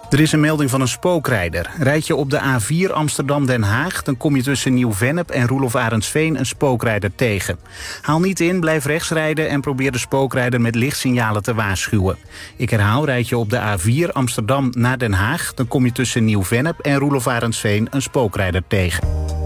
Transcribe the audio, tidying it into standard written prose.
Er is een melding van een spookrijder. Rijd je op de A4 Amsterdam-Den Haag... dan kom je tussen Nieuw-Vennep en Roelof Arendsveen een spookrijder tegen. Haal niet in, blijf rechts rijden... en probeer de spookrijder met lichtsignalen te waarschuwen. Ik herhaal, rijd je op de A4 Amsterdam naar Den Haag... dan kom je tussen Nieuw-Vennep en Roelof Arendsveen een spookrijder tegen.